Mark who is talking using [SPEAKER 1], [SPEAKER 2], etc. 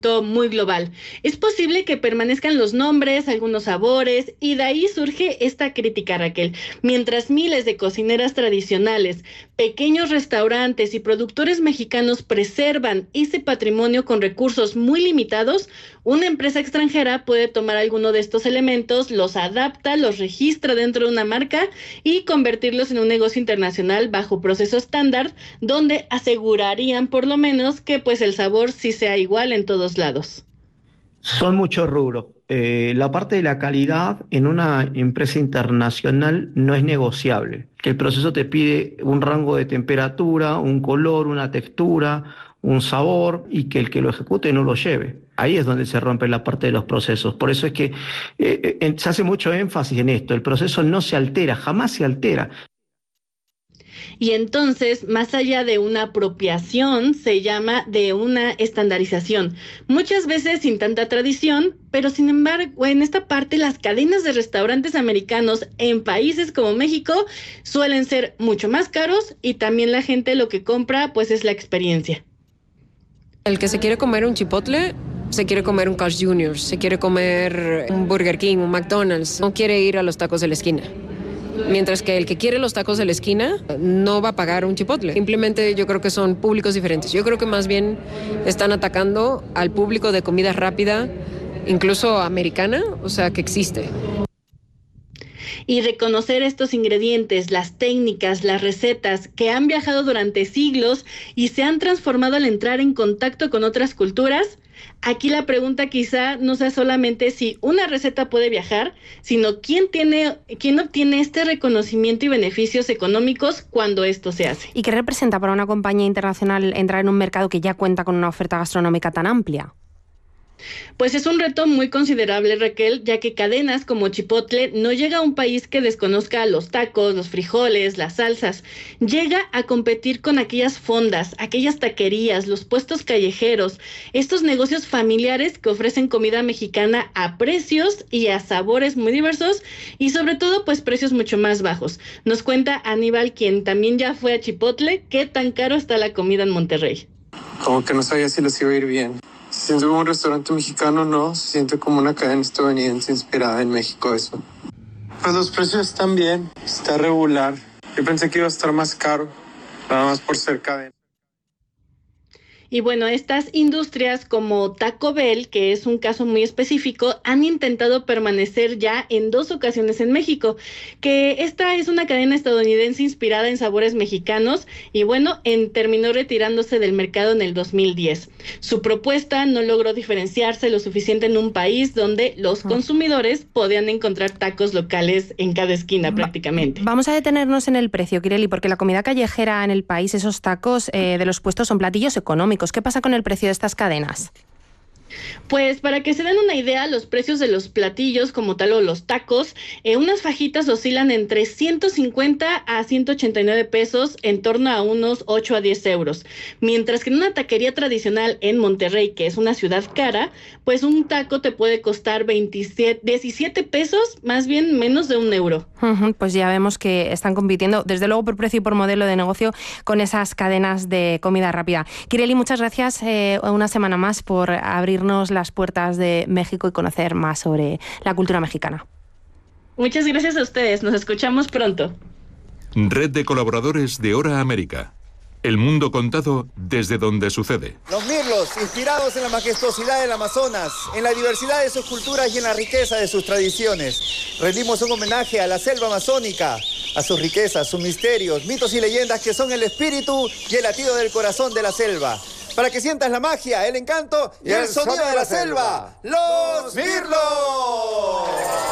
[SPEAKER 1] muy global. Es posible que permanezcan los nombres, algunos sabores, y de ahí surge esta crítica, Raquel. Mientras miles de cocineras tradicionales, pequeños restaurantes y productores mexicanos preservan ese patrimonio con recursos muy limitados, una empresa extranjera puede tomar alguno de estos elementos, los adapta, los registra dentro de una marca y convertirlos en un negocio internacional bajo proceso estándar, donde asegurarían por lo menos que pues el sabor sí sea igual en todos lados.
[SPEAKER 2] Son muchos rubros. La parte de la calidad en una empresa internacional no es negociable. El proceso te pide un rango de temperatura, un color, una textura, un sabor, y que el que lo ejecute no lo lleve. Ahí es donde se rompe la parte de los procesos. Por eso es que se hace mucho énfasis en esto. El proceso no se altera, jamás se altera.
[SPEAKER 1] Y entonces, más allá de una apropiación, se llama de una estandarización. Muchas veces sin tanta tradición, pero sin embargo, en esta parte las cadenas de restaurantes americanos en países como México suelen ser mucho más caros, y también la gente lo que compra pues es la experiencia.
[SPEAKER 3] El que se quiere comer un chipotle, se quiere comer un Carl's Jr., se quiere comer un Burger King, un McDonald's, no quiere ir a los tacos de la esquina. Mientras que el que quiere los tacos de la esquina no va a pagar un chipotle. Simplemente yo creo que son públicos diferentes. Yo creo que más bien están atacando al público de comida rápida, incluso americana, o sea, que existe.
[SPEAKER 1] Y reconocer estos ingredientes, las técnicas, las recetas que han viajado durante siglos y se han transformado al entrar en contacto con otras culturas. Aquí la pregunta quizá no sea solamente si una receta puede viajar, sino quién obtiene este reconocimiento y beneficios económicos cuando esto se hace.
[SPEAKER 4] ¿Y qué representa para una compañía internacional entrar en un mercado que ya cuenta con una oferta gastronómica tan amplia?
[SPEAKER 1] Pues es un reto muy considerable, Raquel, ya que cadenas como Chipotle no llega a un país que desconozca los tacos, los frijoles, las salsas. Llega a competir con aquellas fondas, aquellas taquerías, los puestos callejeros, estos negocios familiares que ofrecen comida mexicana a precios y a sabores muy diversos, y sobre todo pues precios mucho más bajos. Nos cuenta Aníbal, quien también ya fue a Chipotle, qué tan caro está la comida en Monterrey.
[SPEAKER 5] Como que no sabía si les iba a ir bien. Se siente como un restaurante mexicano, ¿no? Se siente como una cadena estadounidense inspirada en México, eso. Pues los precios están bien, está regular. Yo pensé que iba a estar más caro, nada más por ser cadena.
[SPEAKER 1] Y bueno, estas industrias como Taco Bell, que es un caso muy específico, han intentado permanecer ya en 2 ocasiones en México, que esta es una cadena estadounidense inspirada en sabores mexicanos y bueno, terminó retirándose del mercado en el 2010. Su propuesta no logró diferenciarse lo suficiente en un país donde los consumidores podían encontrar tacos locales en cada esquina prácticamente.
[SPEAKER 4] Vamos a detenernos en el precio, Kireli, porque la comida callejera en el país, esos tacos de los puestos son platillos económicos. ¿Qué pasa con el precio de estas cadenas?
[SPEAKER 1] Pues para que se den una idea, los precios de los platillos como tal o los tacos, unas fajitas oscilan entre 150 a 189 pesos, en torno a unos 8 a 10 euros. Mientras que en una taquería tradicional en Monterrey, que es una ciudad cara, pues un taco te puede costar 17 pesos, más bien menos de 1 euro.
[SPEAKER 4] Pues ya vemos que están compitiendo, desde luego por precio y por modelo de negocio, con esas cadenas de comida rápida. Kireli, muchas gracias una semana más por abrirnos las puertas de México y conocer más sobre la cultura mexicana.
[SPEAKER 1] Muchas gracias a ustedes, nos escuchamos pronto.
[SPEAKER 6] Red de colaboradores de Hora América. El mundo contado desde donde sucede.
[SPEAKER 7] Los mirlos, inspirados en la majestuosidad del Amazonas, en la diversidad de sus culturas y en la riqueza de sus tradiciones. Rendimos un homenaje a la selva amazónica, a sus riquezas, sus misterios, mitos y leyendas que son el espíritu y el latido del corazón de la selva. Para que sientas la magia, el encanto y el sonido de la selva. ¡Los mirlos!